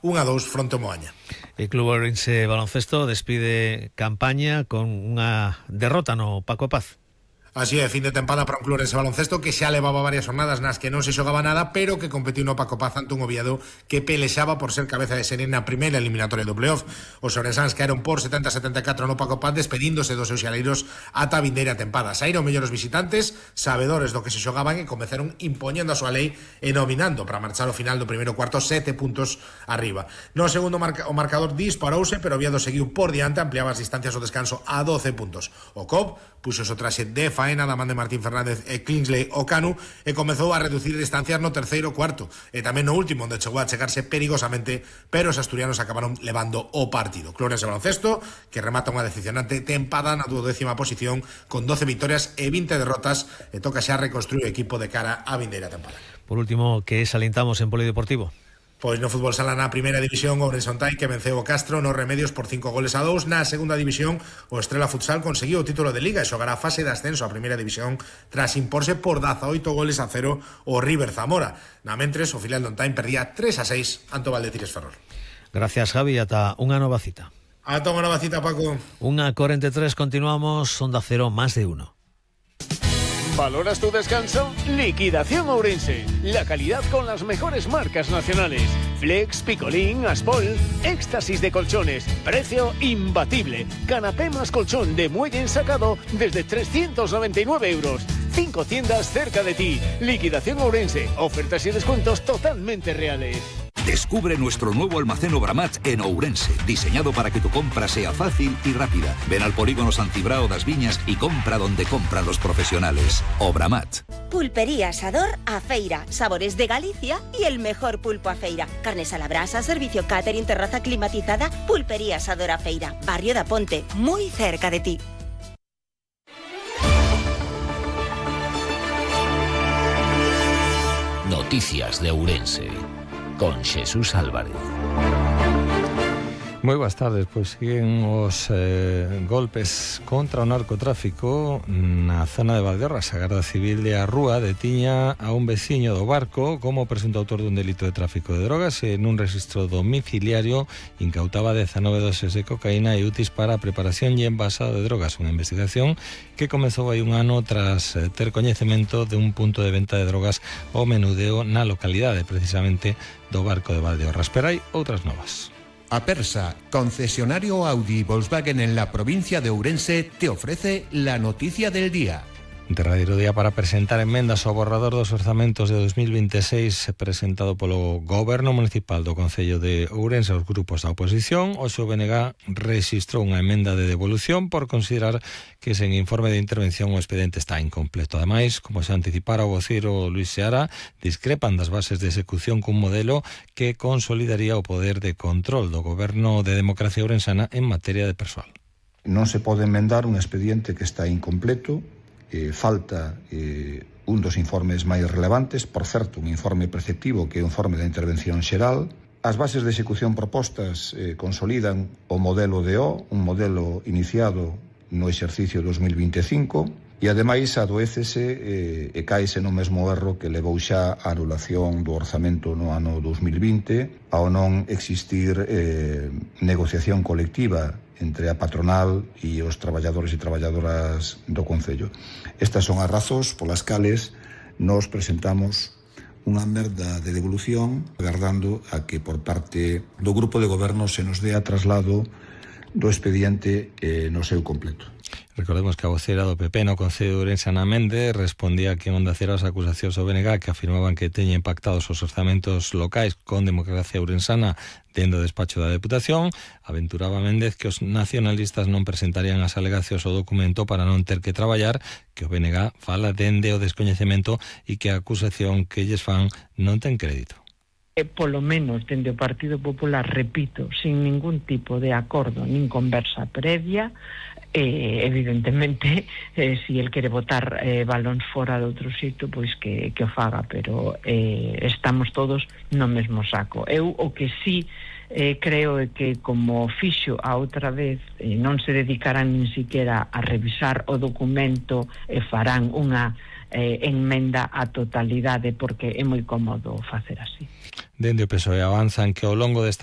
1-2 fronte ao Moaña. El Club Ourense Baloncesto despide campaña con unha derrota no Paco Paz. Así é, fin de tempada para un Club Ourense Baloncesto que xa levaba varias jornadas nas que non se xogaba nada, pero que competiu no Paco Paz ante un Oviedo que pelexaba por ser cabeza de serie na primeira eliminatoria do playoff. Os ourensáns caeron por 70-74 no Paco Paz, despedíndose dos seus xaleiros ata a vindeira tempada. Saíron mellores visitantes, sabedores do que se xogaban, e comenzaron impoñendo a súa lei e nominando para marchar ao final do primeiro cuarto 7 puntos arriba. No segundo o marcador disparouse, pero Oviedo seguiu por diante, ampliaba as distancias ao descanso a 12 puntos. O COP puxo o traxe de faena da man de Martín Fernández e Kingsley Ocanu e comezou a reducir distancias no terceiro cuarto e tamén no último, onde chegou a chegarse perigosamente, pero os asturianos acabaron levando o partido. Club Ourense Baloncesto, que remata unha decepcionante tempada na 12ª posición con 12 victorias e 20 derrotas, e toca xa reconstruir o equipo de cara á vindeira tempada. Por último, que salientamos en polideportivo? Pois no fútbol sala na primeira división, o Ourense Ontai que venceu o Castro nos Remedios por 5-2. Na segunda división, o Estrela Futsal conseguiu o título de Liga e xogará a fase de ascenso á primeira división tras imporse por 18-0 o River Zamora. Na mentres, o filial de Ontai perdía 3-6 ante o Valdecires Ferrol. Gracias, Javi, ata unha nova cita. Ata unha nova cita, Paco. 1:43, continuamos, Onda Cero, más de uno. ¿Valoras tu descanso? Liquidación Ourense. La calidad con las mejores marcas nacionales. Flex, Picolín, Aspol. Éxtasis de colchones. Precio imbatible. Canapé más colchón de muelle ensacado desde 399 euros. 5 tiendas cerca de ti. Liquidación Ourense. Ofertas y descuentos totalmente reales. Descubre nuestro nuevo almacén Obramat en Ourense, diseñado para que tu compra sea fácil y rápida. Ven al polígono Santibrao das Viñas y compra donde compran los profesionales. Obramat. Pulpería Asador a Feira, sabores de Galicia y el mejor pulpo a feira. Carnes a la brasa, servicio catering, terraza climatizada. Pulpería Asador a Feira, barrio da Ponte, muy cerca de ti. Noticias de Ourense con Jesús Álvarez. Moi boas tardes, pois siguen os golpes contra o narcotráfico na zona de Valdeorras. A Garda Civil de a Rúa detiña a un veciño do Barco como presunto autor dun delito de tráfico de drogas e nun registro domiciliario incautaba 19 doses de cocaína e útiles para a preparación e envasado de drogas. Unha investigación que comezou hai un ano tras ter coñecemento de un punto de venta de drogas ao menudeo na localidade precisamente do Barco de Valdeorras. Pero hai outras novas. Apersa, concesionario Audi Volkswagen en la provincia de Ourense, te ofrece la noticia del día. Derradeiro día para presentar enmendas ao borrador dos orzamentos de 2026 presentado polo Goberno Municipal do Concello de Ourense aos grupos da oposición. Hoxe o BNG rexistrou unha emenda de devolución por considerar que sen informe de intervención o expediente está incompleto. Ademais, como se anticipara o voceiro Luis Seara, discrepan das bases de execución cun modelo que consolidaría o poder de control do Goberno de Democracia Ourensana en materia de persoal. Non se pode emendar un expediente que está incompleto. Falta un dos informes máis relevantes, por certo, un informe preceptivo que é o informe da intervención xeral. As bases de execución propostas consolidan o modelo DO, un modelo iniciado no exercicio 2025, e ademais adoécese e caese no mesmo erro que levou xa a anulación do orzamento no ano 2020 ao non existir negociación colectiva entre a patronal e os traballadores e traballadoras do Concello. Estas son as razóns polas cales nos presentamos unha merda de devolución, agardando a que por parte do grupo de goberno se nos dé a traslado do expediente no seu completo. Recordemos que a vocera do PP no Concello de Ourense, Ana Méndez, respondía aquí en Onda Cero as acusacións ao BNG que afirmaban que teña impactados os orzamentos locais con Democracia Ourensana dentro do despacho da Deputación. Aventuraba Méndez que os nacionalistas non presentarían as alegacións ao documento para non ter que traballar, que o BNG fala dende o descoñecemento e que a acusación que lles fan non ten crédito. Polo menos dende o Partido Popular, repito, sin ningún tipo de acordo nin conversa previa, evidentemente, si el quere botar balóns fora de outro sitio, pois que o faga, pero estamos todos no mesmo saco. Eu o que sí creo é que, como fixo a outra vez, non se dedicarán nin siquiera a revisar o documento e farán unha enmenda á totalidade, porque é moi cómodo facer así. Dende o PSOE avanzan que ao longo desta